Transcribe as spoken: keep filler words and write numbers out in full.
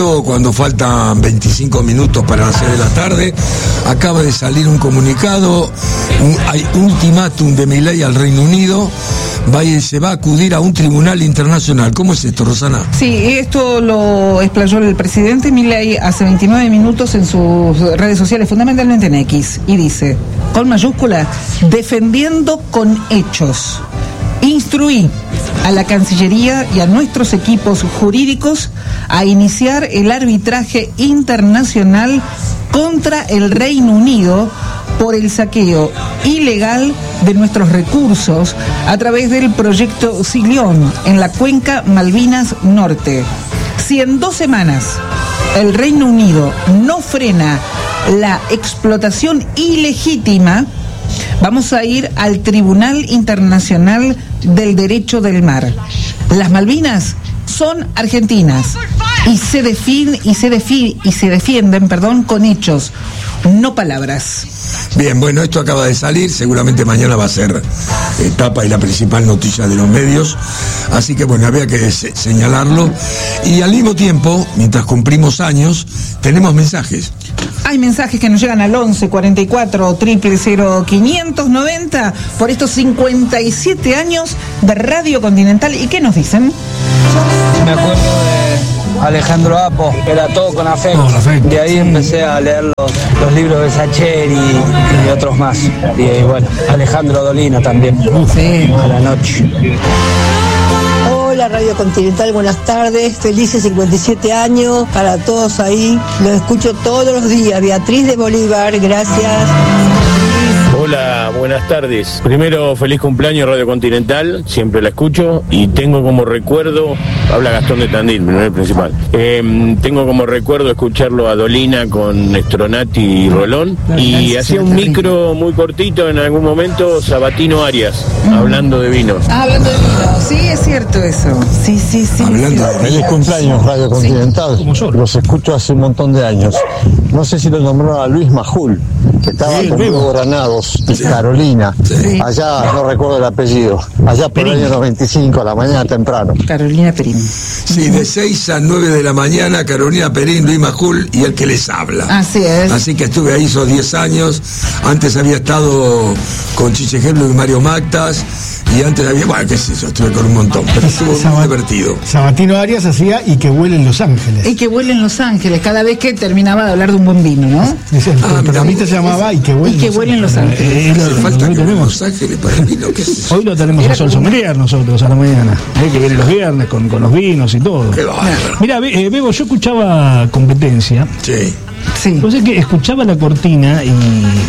Cuando faltan veinticinco minutos para las seis de la tarde, acaba de salir un comunicado, un, hay ultimátum de Milei al Reino Unido, va y se va a acudir a un tribunal internacional. ¿Cómo es esto, Rosana? Sí, esto lo explayó el presidente Milei hace veintinueve minutos en sus redes sociales, fundamentalmente en X, y dice, con mayúscula, defendiendo con hechos. Instruí a la Cancillería y a nuestros equipos jurídicos a iniciar el arbitraje internacional contra el Reino Unido por el saqueo ilegal de nuestros recursos a través del proyecto Silión en la cuenca Malvinas Norte. Si en dos semanas el Reino Unido no frena la explotación ilegítima, vamos a ir al Tribunal Internacional del Derecho del Mar. Las Malvinas son argentinas y se definen y se defi- y se defienden, perdón, con hechos, no palabras. Bien, bueno, esto acaba de salir, seguramente mañana va a ser etapa y la principal noticia de los medios, así que bueno, había que se- señalarlo, y al mismo tiempo, mientras cumplimos años, tenemos mensajes. Hay mensajes que nos llegan al once cuarenta y cuatro cero cero cero quinientos noventa por estos cincuenta y siete años de Radio Continental. ¿Y qué nos dicen? Me acuerdo de Alejandro Apo, era todo con afecto. Con afecto. De ahí empecé a leer los, los libros de Sacheri y, y otros más. Y bueno, Alejandro Dolina también. Sí. A la noche. Hola Radio Continental, buenas tardes, felices cincuenta y siete años para todos ahí, los escucho todos los días. Beatriz de Bolívar, gracias. Hola, buenas tardes. Primero, feliz cumpleaños Radio Continental, siempre la escucho y tengo como recuerdo, habla Gastón de Tandil, mi nombre principal, eh, tengo como recuerdo escucharlo a Dolina con Stronati y Rolón, y hacía un micro muy cortito en algún momento, Sabatino Arias, mm. hablando de vinos. Ah, hablando de vinos, sí, es cierto eso. Sí, sí, sí. Hablando de Feliz cumpleaños Radio Continental, Sí. los escucho hace un montón de años. No sé si lo nombraron a Luis Majul, que estaba Sí, con vivo. Hugo Granados, de Sí. Carolina, Sí. allá, no recuerdo el apellido, allá por el año noventa y cinco, a la mañana temprano. Carolina Perín. Sí, de seis a nueve de la mañana, Carolina Perín, Luis Majul y el que les habla. Así es. Así que estuve ahí esos diez años. Antes había estado con Chiche Ejemplo y Mario Mactas. Y antes había, bueno, qué sé yo, estuve con un montón, pero estuvo muy Sabat- divertido. Sabatino Arias hacía Y que huelen Los Ángeles. Y que huelen Los Ángeles, cada vez que terminaba de hablar de un buen vino, ¿no? Dice, Ah, el programista mira, se llamaba Y que huelen, Y que huelen Los Ángeles. Eh, lo- Hace lo- falta lo que tenemos. Los Ángeles para el vino, qué sé yo. Hoy lo tenemos Era a Sol como- Sommelier nosotros a la mañana, eh, que viene los viernes con, con los vinos y todo. Qué bárbaro. Mira, Be- eh, Bebo, yo escuchaba Competencia. Sí. Sí. Yo sé que escuchaba la cortina y